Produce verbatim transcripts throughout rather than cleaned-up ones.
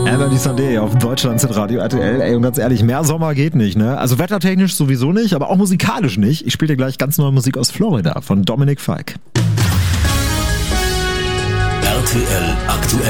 Melody Sunday auf Deutschland Radio R T L. Ey, und ganz ehrlich, mehr Sommer geht nicht, ne? Also wettertechnisch sowieso nicht, aber auch musikalisch nicht. Ich spiele dir gleich ganz neue Musik aus Florida von Dominik Fike. R T L aktuell.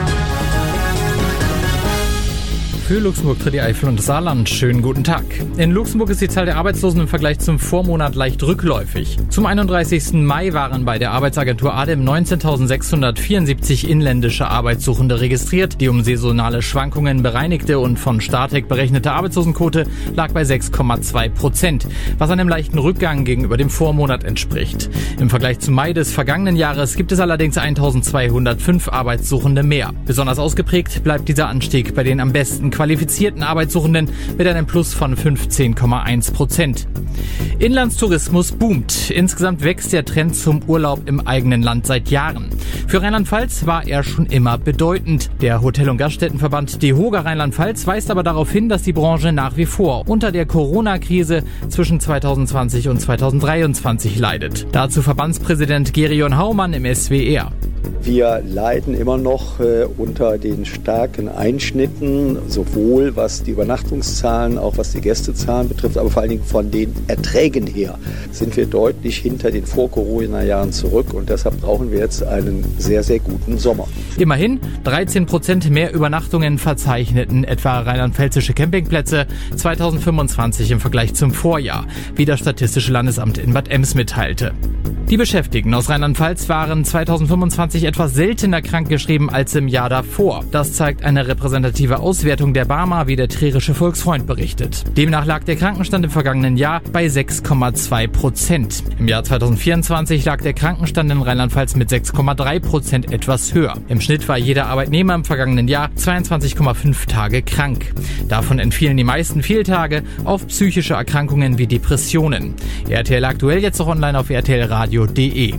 Für Luxemburg, Tritt die Eifel und das Saarland. Schönen guten Tag. In Luxemburg ist die Zahl der Arbeitslosen im Vergleich zum Vormonat leicht rückläufig. Zum einunddreißigsten Mai waren bei der Arbeitsagentur ADEM neunzehntausendsechshundertvierundsiebzig inländische Arbeitssuchende registriert. Die um saisonale Schwankungen bereinigte und von Startek berechnete Arbeitslosenquote lag bei sechs Komma zwei Prozent, was einem leichten Rückgang gegenüber dem Vormonat entspricht. Im Vergleich zum Mai des vergangenen Jahres gibt es allerdings eintausendzweihundertfünf Arbeitssuchende mehr. Besonders ausgeprägt bleibt dieser Anstieg bei den am besten qualifizierten Arbeitssuchenden mit einem Plus von fünfzehn Komma eins Prozent. Inlandstourismus boomt. Insgesamt wächst der Trend zum Urlaub im eigenen Land seit Jahren. Für Rheinland-Pfalz war er schon immer bedeutend. Der Hotel- und Gaststättenverband DEHOGA Rheinland-Pfalz weist aber darauf hin, dass die Branche nach wie vor unter der Corona-Krise zwischen zweitausendzwanzig und zweitausenddreiundzwanzig leidet. Dazu Verbandspräsident Gerion Haumann im S W R. Wir leiden immer noch äh, unter den starken Einschnitten, sowohl was die Übernachtungszahlen, auch was die Gästezahlen betrifft, aber vor allen Dingen von den Erträgen her sind wir deutlich hinter den Vor-Corona-Jahren zurück und deshalb brauchen wir jetzt einen sehr, sehr guten Sommer. Immerhin dreizehn Prozent mehr Übernachtungen verzeichneten etwa rheinland-pfälzische Campingplätze zweitausendfünfundzwanzig im Vergleich zum Vorjahr, wie das Statistische Landesamt in Bad Ems mitteilte. Die Beschäftigten aus Rheinland-Pfalz waren zweitausendfünfundzwanzig etwas seltener krankgeschrieben als im Jahr davor. Das zeigt eine repräsentative Auswertung der BARMA, wie der Trierische Volksfreund berichtet. Demnach lag der Krankenstand im vergangenen Jahr bei sechs Komma zwei Prozent. Im Jahr zweitausendvierundzwanzig lag der Krankenstand in Rheinland-Pfalz mit sechs Komma drei Prozent etwas höher. Im Schnitt war jeder Arbeitnehmer im vergangenen Jahr zweiundzwanzig Komma fünf Tage krank. Davon entfielen die meisten Fehltage auf psychische Erkrankungen wie Depressionen. R T L aktuell jetzt auch online auf R T L Radio punkt de.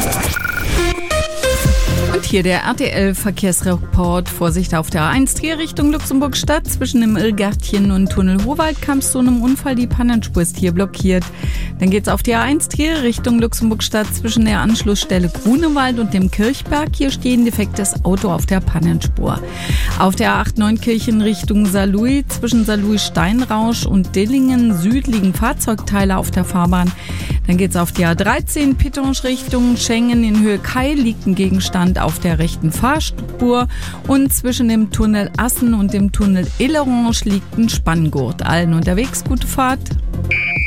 Und hier der R T L-Verkehrsreport. Vorsicht auf der A eins Trier Richtung Luxemburg-Stadt. Zwischen dem Irrgärtchen und Tunnel Hohwald kam es zu einem Unfall. Die Pannenspur ist hier blockiert. Dann geht's auf die A eins Trier Richtung Luxemburg-Stadt. Zwischen der Anschlussstelle Grunewald und dem Kirchberg. Hier steht ein defektes Auto auf der Pannenspur. Auf der A acht Neunkirchen Richtung Saarlouis. Zwischen Saarlouis-Steinrausch und Dillingen Süd liegen Fahrzeugteile auf der Fahrbahn. Dann geht's auf die A dreizehn Pittonge Richtung Schengen. In Höhe Kai liegt ein Gegenstand auf der rechten Fahrspur und zwischen dem Tunnel Assen und dem Tunnel Illerange liegt ein Spanngurt. Allen unterwegs gute Fahrt.